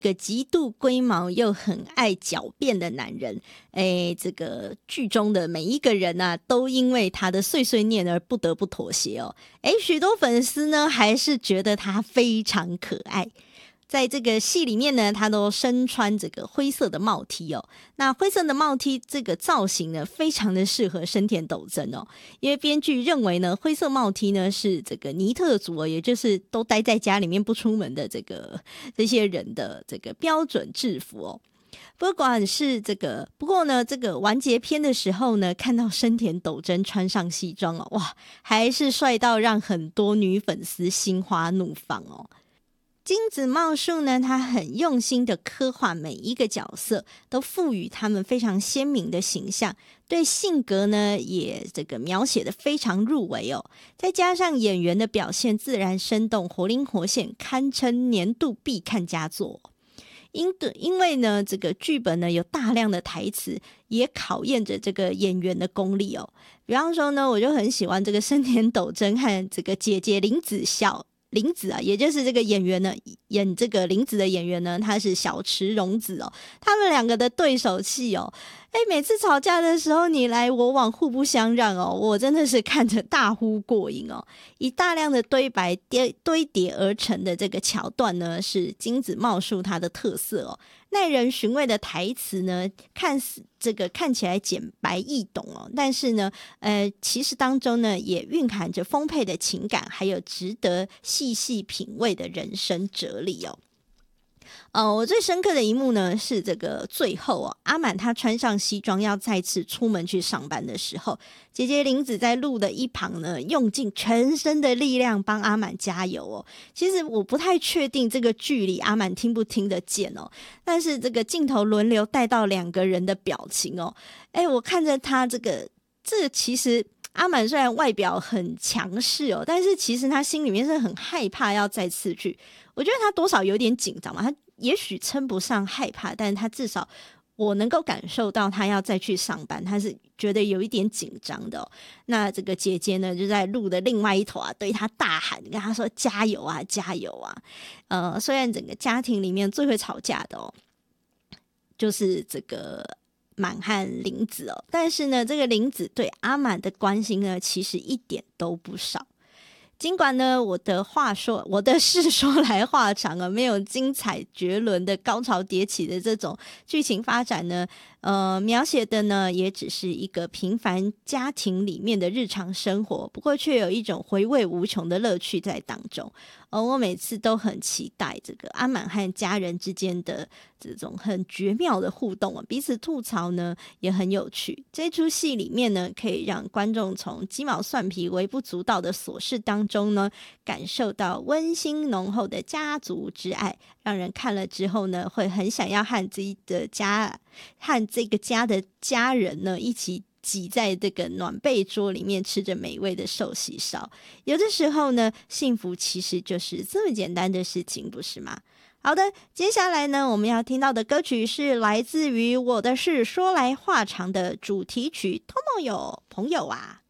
个极度龟毛又很爱狡辩的男人，这个剧中的每一个人啊，都因为他的碎碎念而不得不妥协哦。许多粉丝呢还是觉得他非常可爱。在这个戏里面呢，他都身穿这个灰色的帽 T 哦。那灰色的帽 T 这个造型呢，非常的适合深田斗真哦。因为编剧认为呢，灰色帽 T 呢是这个尼特族也就是都待在家里面不出门的这些人的这个标准制服哦。不管是不过呢，这个完结篇的时候呢，看到深田斗真穿上西装哦，哇，还是帅到让很多女粉丝心花怒放哦。金子茂树呢，他很用心的刻画每一个角色，都赋予他们非常鲜明的形象，对性格呢也描写的非常入围哦。再加上演员的表现自然生动、活灵活现，堪称年度必看佳作。因为呢，这个剧本呢有大量的台词，也考验着这个演员的功力哦。比方说呢，我就很喜欢这个深田斗真和这个姐姐林子啊，也就是这个演员呢，演这个林子的演员呢，他是小池荣子哦。他们两个的对手戏哦，每次吵架的时候你来我往，互不相让哦，我真的是看着大呼过瘾哦。以大量的对白堆叠而成的这个桥段呢，是金子茂树它的特色哦。耐人寻味的台词呢，看起来简白易懂哦，但是呢，其实当中呢也蕴含着丰沛的情感，还有值得细细品味的人生哲理哦。我最深刻的一幕呢是这个最后哦，阿满他穿上西装要再次出门去上班的时候，姐姐林子在路的一旁呢用尽全身的力量帮阿满加油哦。其实我不太确定这个距离阿满听不听得见哦，但是这个镜头轮流带到两个人的表情哦，我看着他这其实阿满虽然外表很强势哦，但是其实他心里面是很害怕要再次去，我觉得他多少有点紧张嘛，他也许称不上害怕，但是他至少我能够感受到他要再去上班，他是觉得有一点紧张的哦。那这个姐姐呢就在路的另外一头啊，对他大喊，跟他说加油啊加油啊。虽然整个家庭里面最会吵架的哦，就是这个满和林子哦，但是呢，这个林子对阿满的关心呢，其实一点都不少。尽管呢，我的事说来话长啊，没有精彩绝伦的高潮迭起的这种剧情发展呢，描写的呢也只是一个平凡家庭里面的日常生活，不过却有一种回味无穷的乐趣在当中。我每次都很期待这个阿满和家人之间的这种很绝妙的互动啊，彼此吐槽呢也很有趣。这出戏里面呢，可以让观众从鸡毛蒜皮、微不足道的琐事当中呢，感受到温馨浓厚的家族之爱，让人看了之后呢，会很想要和这个家的家人呢一起挤在这个暖被桌里面吃着美味的寿喜烧。有的时候呢，幸福其实就是这么简单的事情，不是吗？好的，接下来呢，我们要听到的歌曲是来自于《我的事说来话长》的主题曲《Tomoyo 朋友啊》。